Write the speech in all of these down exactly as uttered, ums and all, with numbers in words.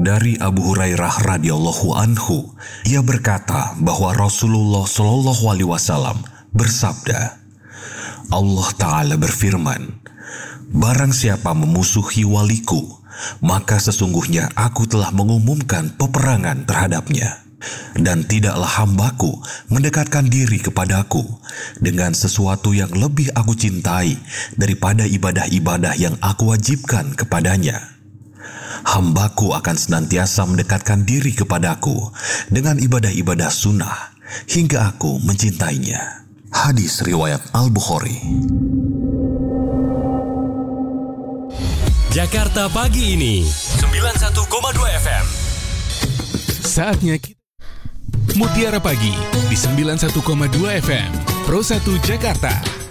Dari Abu Hurairah radhiyallahu anhu, ia berkata bahwa Rasulullah shallallahu alaihi wasallam bersabda, Allah Ta'ala berfirman, barang siapa memusuhi waliku, maka sesungguhnya aku telah mengumumkan peperangan terhadapnya. Dan tidaklah hambaku mendekatkan diri kepadaku dengan sesuatu yang lebih aku cintai daripada ibadah-ibadah yang aku wajibkan kepadanya. Hambaku akan senantiasa mendekatkan diri kepadaku dengan ibadah-ibadah sunnah hingga aku mencintainya. Hadis riwayat Al-Bukhari. Jakarta Pagi ini sembilan puluh satu koma dua F M. Saatnya kita Mutiara Pagi di sembilan puluh satu koma dua F M Pro satu Jakarta.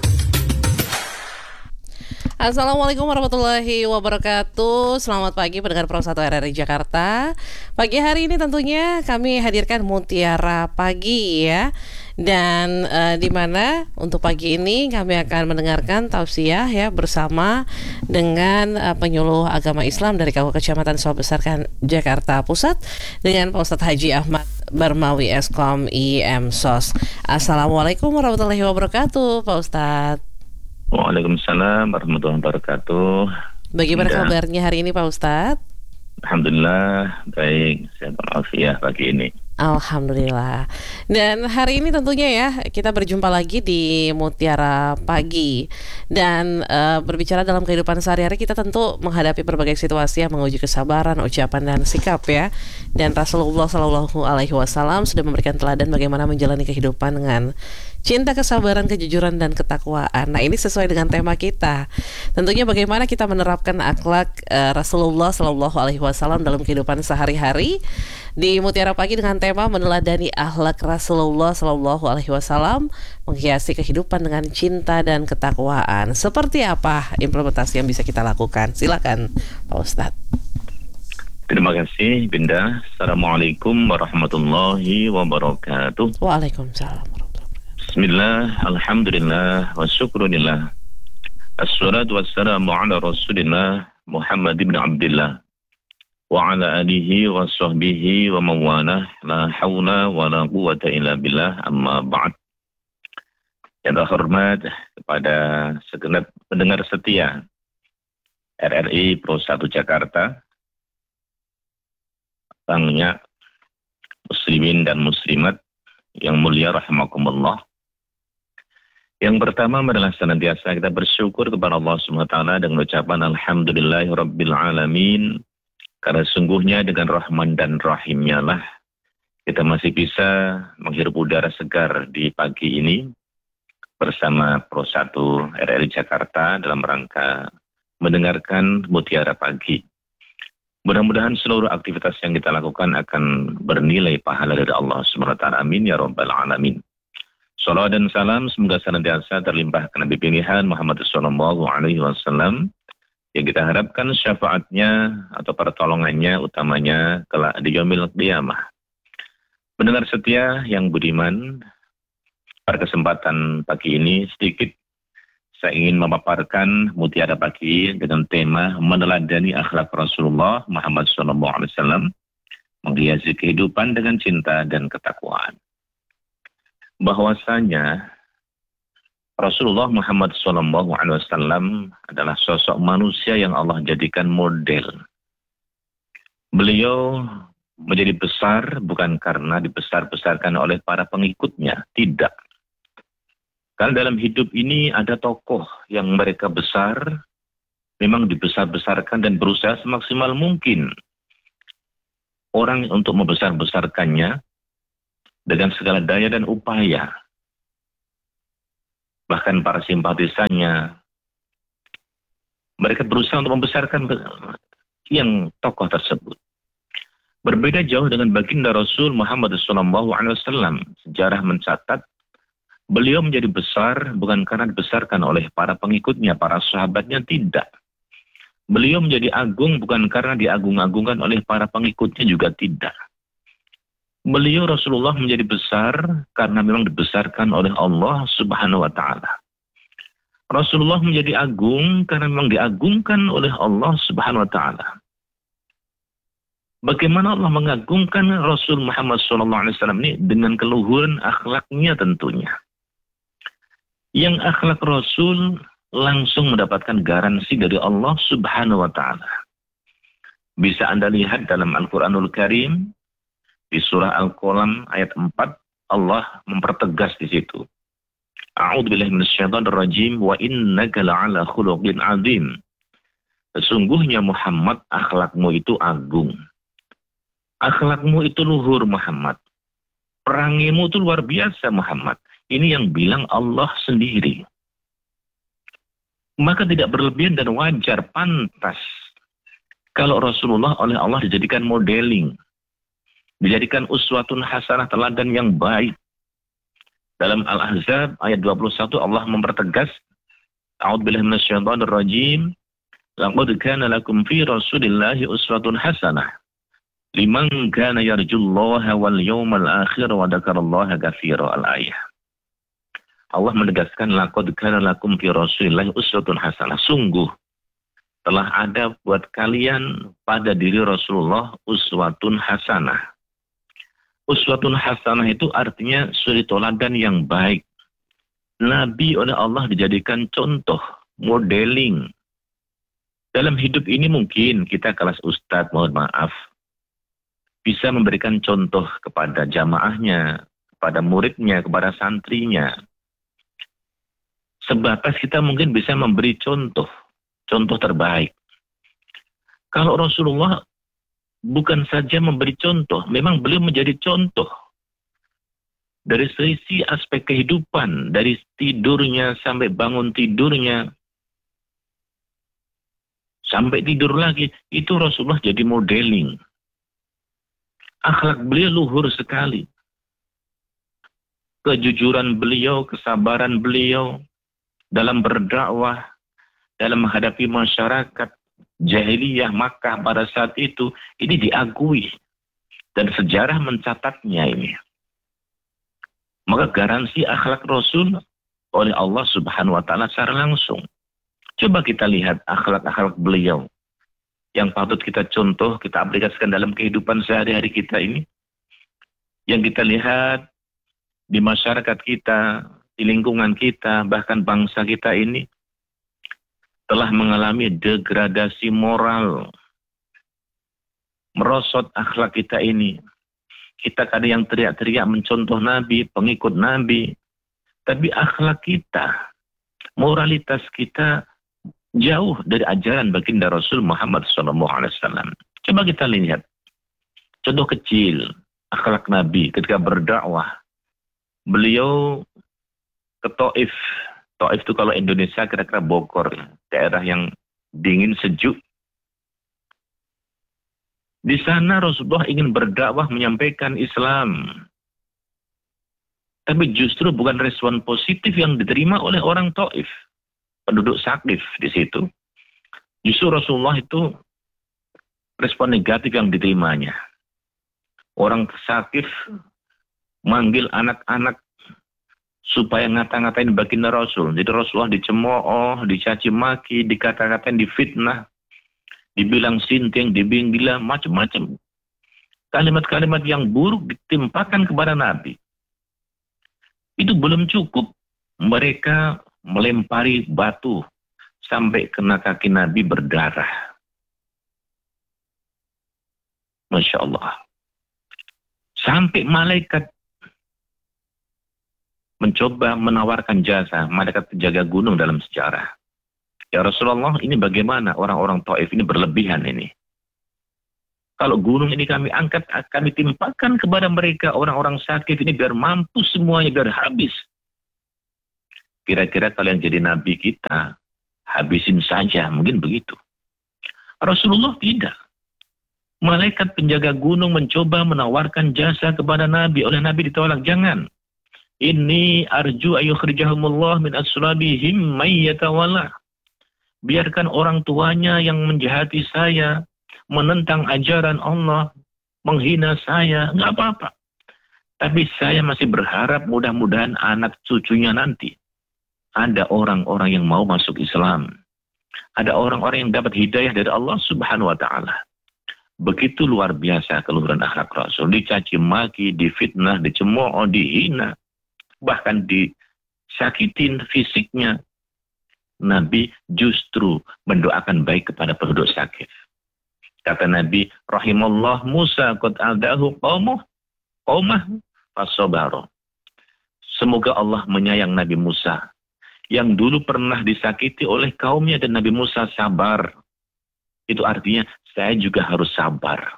Assalamualaikum warahmatullahi wabarakatuh. Selamat pagi pendengar Pro satu R R I Jakarta. Pagi hari ini tentunya kami hadirkan Mutiara Pagi ya. Dan uh, di mana untuk pagi ini kami akan mendengarkan tausiah ya bersama dengan uh, penyuluh agama Islam dari K U Kecamatan Sawah Besar Jakarta Pusat dengan Pak Ustadz Haji Ahmad Barmawi Eskom I M S O S. Assalamualaikum warahmatullahi wabarakatuh Pak Ustadz. Waalaikumsalam warahmatullahi wabarakatuh. Bagaimana Indah. kabarnya hari ini Pak Ustadz? Alhamdulillah baik, sehat walafiat pagi ini. Alhamdulillah. Dan hari ini tentunya ya kita berjumpa lagi di Mutiara Pagi. Dan uh, berbicara dalam kehidupan sehari-hari, kita tentu menghadapi berbagai situasi yang menguji kesabaran, ucapan dan sikap ya. Dan Rasulullah Shallallahu Alaihi Wasallam sudah memberikan teladan bagaimana menjalani kehidupan dengan cinta, kesabaran, kejujuran dan ketakwaan. Nah, ini sesuai dengan tema kita. Tentunya bagaimana kita menerapkan akhlak uh, Rasulullah Shallallahu Alaihi Wasallam dalam kehidupan sehari-hari. Di Mutiara Pagi dengan tema meneladani akhlak Rasulullah Shallallahu Alaihi Wasallam menghiasi kehidupan dengan cinta dan ketakwaan. Seperti apa implementasi yang bisa kita lakukan? Silakan Pak Ustadz. Terima kasih Binda. Assalamualaikum warahmatullahi wabarakatuh. Waalaikumsalam warahmatullahi wabarakatuh. Bismillah, alhamdulillah, wa syukurillah. Assalatu wassalamu ala rasulillah Muhammad ibn Abdillah wa ala alihi wa sahbihi wa mawalah, la hawla wa la quwata illa billah, amma ba'd. Yang terhormat kepada segenap pendengar setia R R I Pro satu Jakarta, banyak muslimin dan muslimat yang mulia rahimakumullah. Yang pertama adalah senantiasa kita bersyukur kepada Allah Subhanahu wa taala dengan ucapan alhamdulillahirabbil alamin. Karena sungguhnya dengan Rahman dan Rahimnya lah kita masih bisa menghirup udara segar di pagi ini bersama Pro satu R R I Jakarta dalam rangka mendengarkan Mutiara Pagi. Mudah-mudahan seluruh aktivitas yang kita lakukan akan bernilai pahala dari Allah Subhanahu wa taala. Amin ya rabbal alamin. Salawat dan salam semoga senantiasa terlimpahkan Nabi pilihan Muhammad sallallahu alaihi wasallam yang kita harapkan syafaatnya atau pertolongannya utamanya kelak di yaumil qiyamah. Pendengar setia yang budiman, pada kesempatan pagi ini sedikit saya ingin memaparkan Mutiara Pagi dengan tema meneladani akhlak Rasulullah Muhammad sallallahu alaihi wasallam menghiasi kehidupan dengan cinta dan ketakwaan. Bahwasanya Rasulullah Muhammad sallallahu alaihi wasallam adalah sosok manusia yang Allah jadikan model. Beliau menjadi besar bukan karena dibesar-besarkan oleh para pengikutnya, tidak. Karena dalam hidup ini ada tokoh yang mereka besar, memang dibesar-besarkan dan berusaha semaksimal mungkin orang untuk membesar-besarkannya dengan segala daya dan upaya. Bahkan para simpatisannya, mereka berusaha untuk membesarkan yang tokoh tersebut. Berbeda jauh dengan baginda Rasul Muhammad sallallahu alaihi wasallam. Sejarah mencatat beliau menjadi besar bukan karena dibesarkan oleh para pengikutnya, para sahabatnya, tidak. Beliau menjadi agung bukan karena diagung-agungkan oleh para pengikutnya, juga tidak. Beliau Rasulullah menjadi besar karena memang dibesarkan oleh Allah Subhanahu wa taala. Rasulullah menjadi agung karena memang diagungkan oleh Allah Subhanahu wa taala. Bagaimana Allah mengagungkan Rasul Muhammad shallallahu alaihi wasallam ini dengan keluhuran akhlaknya tentunya. Yang akhlak Rasul langsung mendapatkan garansi dari Allah Subhanahu wa Ta'ala. Bisa Anda lihat dalam Al-Quranul Karim di surah Al-Qalam ayat empat, Allah mempertegas di situ. A'udzubillahi minasyaitonir rajim wa innaka la'ala khuluqin 'adzim. Sesungguhnya Muhammad, akhlakmu itu agung. Akhlakmu itu luhur Muhammad. Perangimu itu luar biasa Muhammad. Ini yang bilang Allah sendiri. Maka tidak berlebihan dan wajar, pantas kalau Rasulullah oleh Allah dijadikan modeling, dijadikan uswatun hasanah, teladan yang baik. Dalam Al-Ahzab ayat dua puluh satu Allah mempertegas, A'udzubillahi minasyaitonir rajim, laqad kana lakum fi Rasulillahi uswatun hasanah liman kana yarjullaha wal yawmal akhir wa dzakarallaha katsira. Al-ayah. Allah menegaskan, laqad kana lakum fi Rasulillahi uswatun hasanah. Sungguh telah ada buat kalian pada diri Rasulullah uswatun hasanah. Uswatun hasanah itu artinya suri toladan yang baik. Nabi oleh Allah dijadikan contoh, modeling. Dalam hidup ini mungkin kita kelas ustadz, mohon maaf, bisa memberikan contoh kepada jamaahnya, kepada muridnya, kepada santrinya. Sebatas kita mungkin bisa memberi contoh, contoh terbaik. Kalau Rasulullah bukan saja memberi contoh, memang beliau menjadi contoh. Dari sisi aspek kehidupan, dari tidurnya sampai bangun tidurnya, sampai tidur lagi, itu Rasulullah jadi modeling. Akhlak beliau luhur sekali. Kejujuran beliau, kesabaran beliau dalam berdakwah, dalam menghadapi masyarakat jahiliyah Makkah pada saat itu, ini diakui. Dan sejarah mencatatnya ini. Maka garansi akhlak Rasul oleh Allah Subhanahu wa Ta'ala secara langsung. Coba kita lihat akhlak-akhlak beliau yang patut kita contoh, kita aplikasikan dalam kehidupan sehari-hari kita ini. Yang kita lihat di masyarakat kita, di lingkungan kita, bahkan bangsa kita ini telah mengalami degradasi moral. Merosot akhlak kita ini. Kita kadang yang teriak-teriak mencontoh Nabi, pengikut Nabi. Tapi akhlak kita, moralitas kita jauh dari ajaran baginda Rasul Muhammad shallallahu alaihi wasallam. Coba kita lihat. Contoh kecil, akhlak Nabi ketika berdakwah. Beliau ke Taif. Taif itu kalau Indonesia kira-kira Bogor, daerah yang dingin sejuk. Di sana Rasulullah ingin berdakwah menyampaikan Islam. Tapi justru bukan respon positif yang diterima oleh orang Taif, penduduk Saqif di situ. Justru Rasulullah itu respon negatif yang diterimanya. Orang Saqif manggil anak-anak supaya ngata-ngatain baginda Rasul. Jadi Rasulullah dicemooh, dicaci maki, dikata-katain, difitnah, dibilang sinting, dibilang gila, macam-macam. Kalimat-kalimat yang buruk ditimpakan kepada Nabi. Itu belum cukup. Mereka melempari batu sampai kena kaki Nabi berdarah. Masya Allah. Sampai malaikat mencoba menawarkan jasa, malaikat penjaga gunung dalam sejarah. Ya Rasulullah, ini bagaimana orang-orang Taif ini berlebihan ini. Kalau gunung ini kami angkat, kami timpakan kepada mereka orang-orang sakit ini biar mampu semuanya, biar habis. Kira-kira kalian jadi nabi kita, habisin saja, mungkin begitu. Rasulullah tidak. Malaikat penjaga gunung mencoba menawarkan jasa kepada Nabi, oleh Nabi ditolak, jangan. Inni arju ayyukhrijahumullah min aslabihim mayyatawala. Biarkan orang tuanya yang menjahati saya, menentang ajaran Allah, menghina saya, nggak apa-apa. Tapi saya masih berharap mudah-mudahan anak cucunya nanti ada orang-orang yang mau masuk Islam. Ada orang-orang yang dapat hidayah dari Allah Subhanahu wa Ta'ala. Begitu luar biasa keluhuran akhlak Rasul. Dicaci maki, difitnah, dicemooh, dihina, bahkan disakitin fisiknya. Nabi justru mendoakan baik kepada penduduk Sakif. Kata Nabi, rahimallah Musa qad adahu qaumuh qaumah fasobaro. Semoga Allah menyayang Nabi Musa yang dulu pernah disakiti oleh kaumnya dan Nabi Musa sabar. Itu artinya saya juga harus sabar.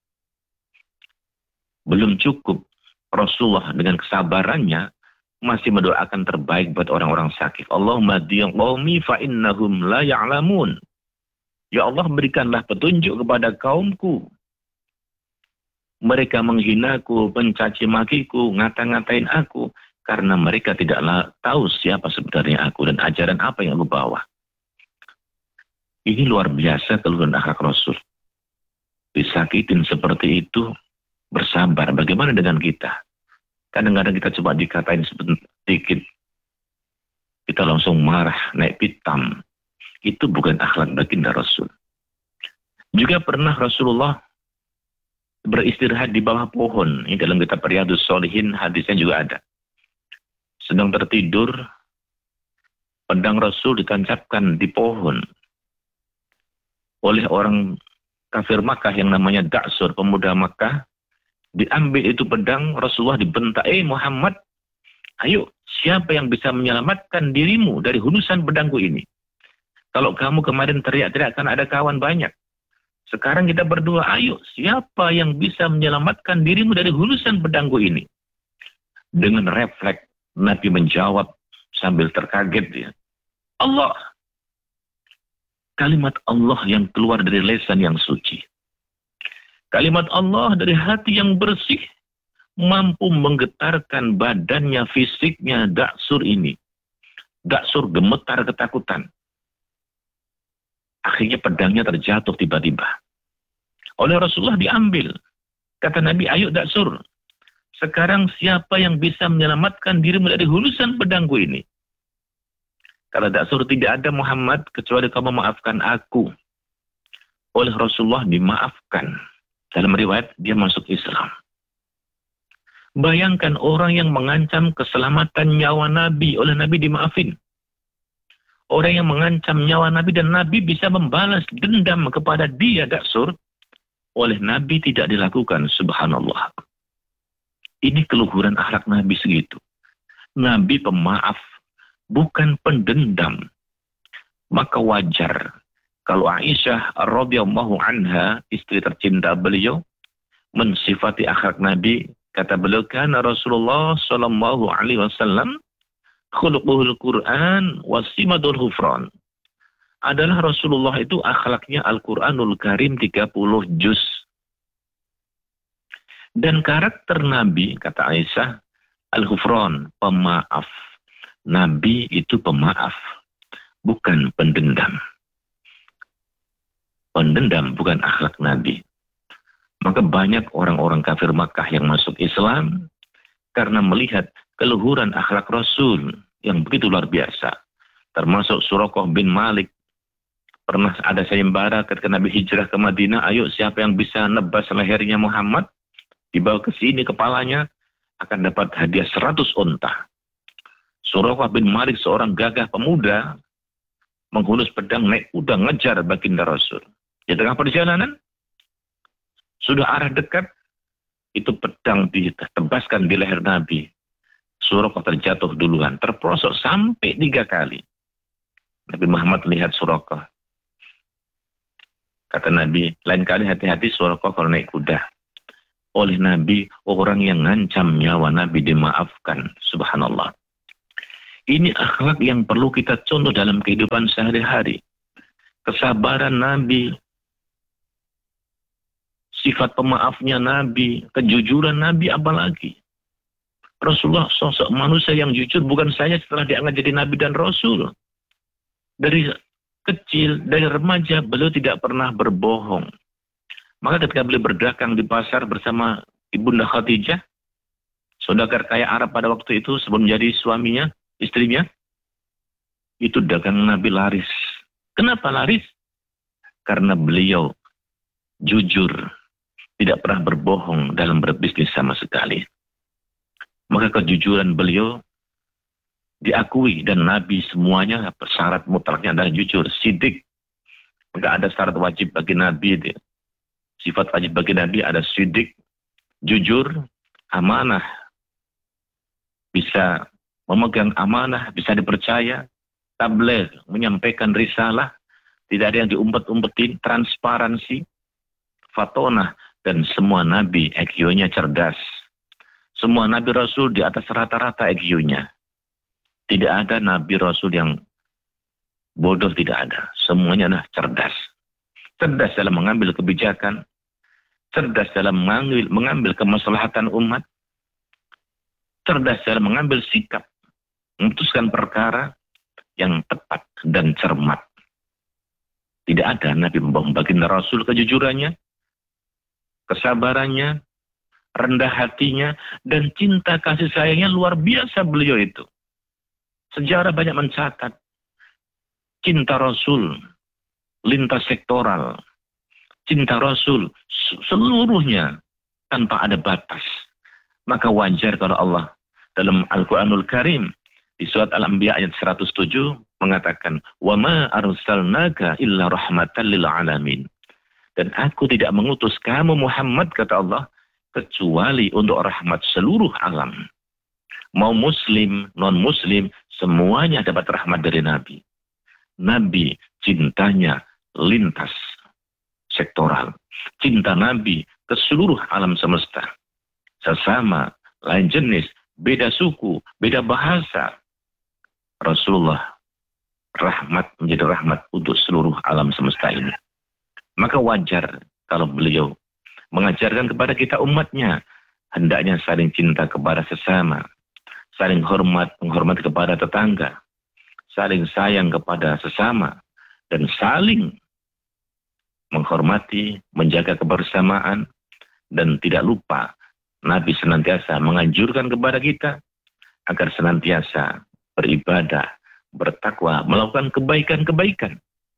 Belum cukup Rasulullah dengan kesabarannya masih mendoakan terbaik buat orang-orang sakit. Allahumma hdi qaumi fa innahum la ya'lamun. Ya Allah, berikanlah petunjuk kepada kaumku. Mereka menghinaku, mencaci makiku, ngata-ngatain aku karena mereka tidaklah tahu siapa sebenarnya aku dan ajaran apa yang aku bawa. Ini luar biasa keluhuran akhlak Rasul. Disakitin seperti itu, bersabar. Bagaimana dengan kita? Kadang-kadang kita coba dikatain sedikit, kita langsung marah, naik pitam. Itu bukan akhlak baginda Rasul. Juga pernah Rasulullah beristirahat di bawah pohon. Ini dalam kitab Riyadhus Shalihin, hadisnya juga ada. Sedang tertidur, pedang Rasul ditancapkan di pohon oleh orang kafir Makkah yang namanya Da'sur, pemuda Makkah. Diambil itu pedang, Rasulullah dibentak, eh Muhammad, ayo siapa yang bisa menyelamatkan dirimu dari hulusan pedangku ini? Kalau kamu kemarin teriak-teriak kan ada kawan banyak. Sekarang kita berdua, ayo siapa yang bisa menyelamatkan dirimu dari hulusan pedangku ini? Dengan refleks Nabi menjawab sambil terkaget dia, Allah. Kalimat Allah yang keluar dari lisan yang suci. Kalimat Allah dari hati yang bersih mampu menggetarkan badannya, fisiknya Da'sur ini. Da'sur gemetar ketakutan. Akhirnya pedangnya terjatuh tiba-tiba. Oleh Rasulullah diambil. Kata Nabi, ayo Da'sur. Sekarang siapa yang bisa menyelamatkan dirimu dari hulusan pedangku ini? Kata Da'sur, tidak ada Muhammad kecuali kamu memaafkan aku. Oleh Rasulullah dimaafkan. Dalam riwayat dia masuk Islam. Bayangkan orang yang mengancam keselamatan nyawa Nabi, oleh Nabi dimaafin. Orang yang mengancam nyawa Nabi dan Nabi bisa membalas dendam kepada dia, Da'sur, oleh Nabi tidak dilakukan. Subhanallah. Ini keluhuran akhlak Nabi segitu. Nabi pemaaf, bukan pendendam. Maka wajar kalau Aisyah radhiyallahu anha, istri tercinta beliau, mensifati akhlak Nabi. Kata beliau, kana Rasulullah sallallahu alaihi wasallam khuluquhul Quran wasimadul hufran. Adalah Rasulullah itu akhlaknya Al-Quranul Karim tiga puluh juz. Dan karakter Nabi, kata Aisyah, al-hufran, pemaaf. Nabi itu pemaaf, bukan pendendam. Pendendam bukan akhlak Nabi. Maka banyak orang-orang kafir Makkah yang masuk Islam karena melihat keluhuran akhlak Rasul yang begitu luar biasa. Termasuk Suraqah bin Malik. Pernah ada sayembara ketika Nabi hijrah ke Madinah, ayo siapa yang bisa nebas lehernya Muhammad, dibawa ke sini kepalanya, akan dapat hadiah seratus unta. Suraqah bin Malik, seorang gagah pemuda, menghunus pedang naik kuda ngejar baginda Rasul. Di tengah perjalanan, sudah arah dekat, itu pedang ditebaskan di leher Nabi. Suraqah terjatuh duluan, terprosok sampai tiga kali. Nabi Muhammad lihat Suraqah. Kata Nabi, lain kali hati-hati Suraqah kalau naik kuda. Oleh Nabi, orang yang ngancam nyawa Nabi dimaafkan. Subhanallah. Ini akhlak yang perlu kita contoh dalam kehidupan sehari-hari. Kesabaran Nabi, sifat pemaafnya Nabi, kejujuran Nabi, apalagi. Rasulullah sosok manusia yang jujur, bukan saja setelah diangkat jadi Nabi dan Rasul. Dari kecil, dari remaja, beliau tidak pernah berbohong. Maka ketika beliau berdagang di pasar bersama Ibunda Khadijah, saudagar kaya Arab pada waktu itu sebelum menjadi suaminya, istrinya, itu dagang Nabi laris. Kenapa laris? Karena beliau jujur, tidak pernah berbohong dalam berbisnis sama sekali. Maka kejujuran beliau diakui, dan Nabi semuanya syarat mutlaknya adalah jujur, sidik. Enggak ada syarat wajib bagi Nabi. Sifat wajib bagi Nabi ada sidik, jujur, amanah. Bisa memegang amanah, bisa dipercaya, tabligh, menyampaikan risalah, tidak ada yang diumpet-umpetin, transparansi, fatonah, dan semua Nabi I Q-nya cerdas. Semua Nabi Rasul di atas rata-rata I Q-nya. Tidak ada Nabi Rasul yang bodoh, tidak ada. Semuanya adalah cerdas. Cerdas dalam mengambil kebijakan, cerdas dalam mengambil, mengambil kemaslahatan umat, cerdas dalam mengambil sikap, memutuskan perkara yang tepat dan cermat. Tidak ada Nabi membohong. Baginda Rasul kejujurannya, kesabarannya, rendah hatinya, dan cinta kasih sayangnya luar biasa beliau itu. Sejarah banyak mencatat cinta Rasul lintas sektoral, cinta Rasul seluruhnya tanpa ada batas. Maka wajar kalau Allah dalam Al-Quranul Karim di surat Al-Anbiya ayat seratus tujuh mengatakan, "Wa ma arsalnaka illa rahmatan lil alamin." Dan aku tidak mengutus kamu Muhammad, kata Allah, kecuali untuk rahmat seluruh alam. Mau muslim, non-muslim, semuanya dapat rahmat dari Nabi. Nabi cintanya lintas sektoral. Cinta Nabi ke seluruh alam semesta. Sesama, lain jenis, beda suku, beda bahasa. Rasulullah rahmat menjadi rahmat untuk seluruh alam semesta ini. Maka wajar kalau beliau mengajarkan kepada kita umatnya, hendaknya saling cinta kepada sesama, saling hormat, menghormati kepada tetangga, saling sayang kepada sesama, dan saling menghormati, menjaga kebersamaan, dan tidak lupa Nabi senantiasa menganjurkan kepada kita agar senantiasa beribadah, bertakwa, melakukan kebaikan-kebaikan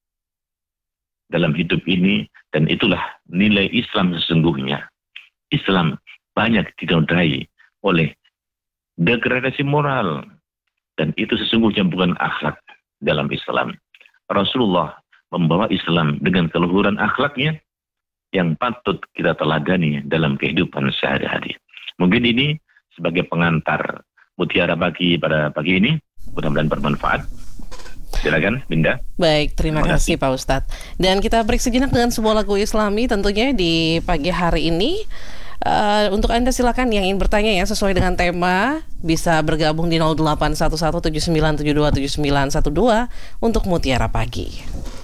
dalam hidup ini, dan itulah nilai Islam sesungguhnya. Islam banyak dinodai oleh degradasi moral, dan itu sesungguhnya bukan akhlak dalam Islam. Rasulullah membawa Islam dengan keluhuran akhlaknya yang patut kita teladani dalam kehidupan sehari-hari. Mungkin ini sebagai pengantar Mutiara Pagi pada pagi ini, mudah-mudahan bermanfaat. Silakan, Binda. Baik, terima, terima kasih Pak Ustadz. Dan kita break sejenak dengan sebuah lagu Islami tentunya di pagi hari ini. Uh, untuk Anda silakan yang ingin bertanya ya sesuai dengan tema, bisa bergabung di nol delapan satu satu tujuh sembilan tujuh dua tujuh sembilan satu dua untuk Mutiara Pagi.